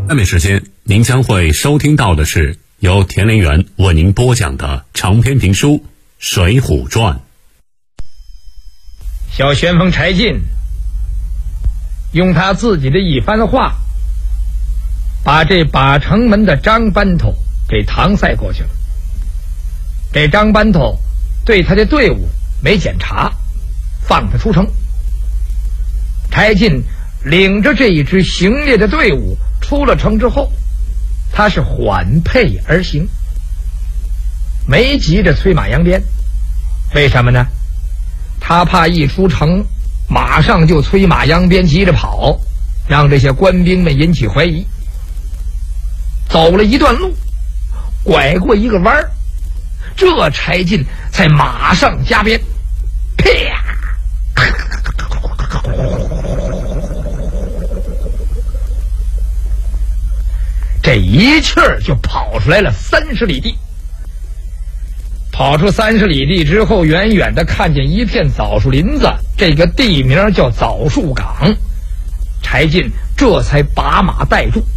下面时间您将会收听到的是由田连元为您播讲的长篇评书《水浒传》。 小旋风柴进用他自己的一番话，把这把城门的张班头给搪塞过去了。这张班头对他的队伍没检查，放他出城。柴进领着这一支行列的队伍出了城之后，他是缓配而行，没急着催马扬鞭。为什么呢？他怕一出城马上就催马扬鞭急着跑，让这些官兵们引起怀疑。走了一段路，拐过一个弯儿，这柴进才马上加鞭，啪！这一气儿就跑出来了30里地。跑出30里地之后，远远的看见一片枣树林子，这个地名叫枣树岗。柴进这才把马带住。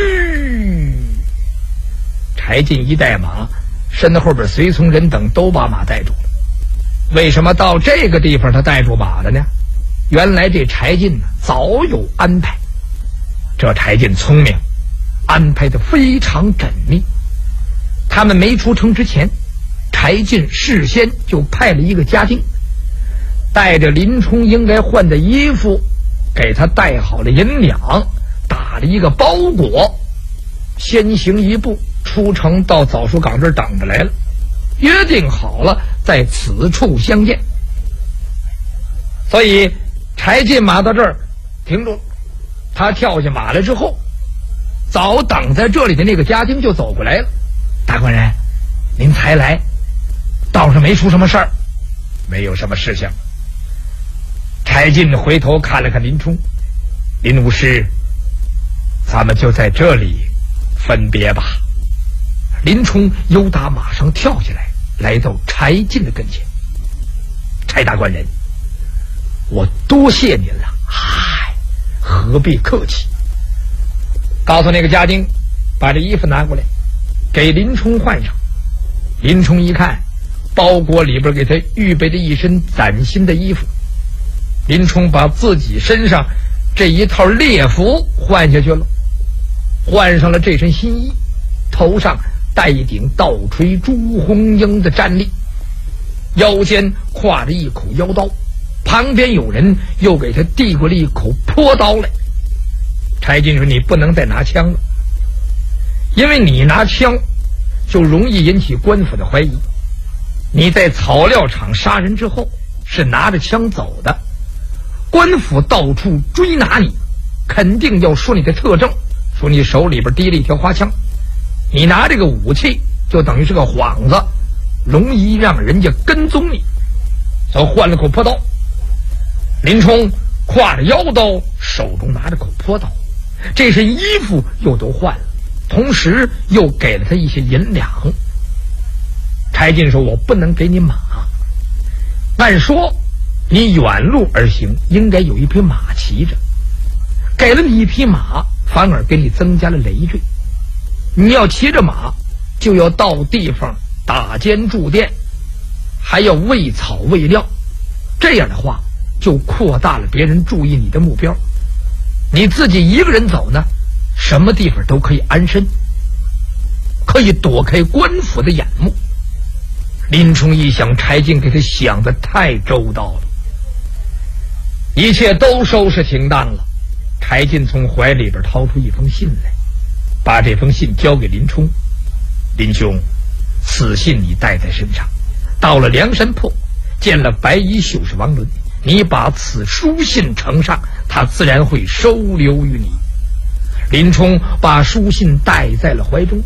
柴进一带马，身后边随从人等都把马带住了。为什么到这个地方他带住马的呢？原来这柴进呢早有安排。这柴进聪明，安排的非常缜密。他们没出城之前，柴进事先就派了一个家丁，带着林冲应该换的衣服，给他带好了银两，打了一个包裹，先行一步出城到枣树岗这儿等着来了，约定好了在此处相见。所以柴进马到这儿停住了，他跳下马来之后，早等在这里的那个家丁就走过来了。大官人，您才来，倒是没出什么事儿？没有什么事情。柴进回头看了看林冲，林武师，咱们就在这里分别吧。林冲由打马上跳下来，来到柴进的跟前。柴大官人，我多谢您了。嗨，何必客气。告诉那个家丁，把这衣服拿过来，给林冲换上。林冲一看，包裹里边给他预备的一身崭新的衣服。林冲把自己身上这一套猎服换下去了，换上了这身新衣，头上戴一顶倒垂朱红缨的战笠，腰间挎着一口腰刀，旁边有人又给他递过了一口坡刀来。柴进说，你不能再拿枪了，因为你拿枪就容易引起官府的怀疑。你在草料场杀人之后是拿着枪走的，官府到处追拿你，肯定要说你的特征，说你手里边提了一条花枪，你拿这个武器就等于是个幌子，容易让人家跟踪你。所以换了口坡刀。林冲挎着腰刀，手中拿着口坡刀，这身衣服又都换了，同时又给了他一些银两。柴进说，我不能给你马，按说你远路而行，应该有一匹马骑着，给了你一匹马，反而给你增加了累赘。你要骑着马，就要到地方打尖筑店，还要喂草喂料，这样的话就扩大了别人注意你的目标。你自己一个人走呢，什么地方都可以安身，可以躲开官府的眼目。林冲一想，柴进给他想得太周到了，一切都收拾停当了。柴进从怀里边掏出一封信来，把这封信交给林冲。林兄，此信你带在身上，到了梁山泊见了白衣秀士王伦，你把此书信呈上，他自然会收留于你。林冲把书信带在了怀中，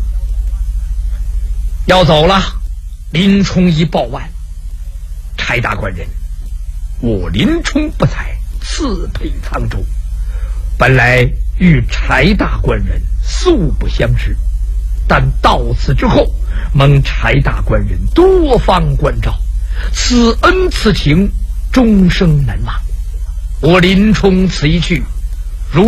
要走了。林冲一报案，柴大官人，我林冲不才，刺配沧州，本来与柴大官人素不相识，但到此之后，蒙柴大官人多方关照，此恩此情终生难忘。我林冲此一去，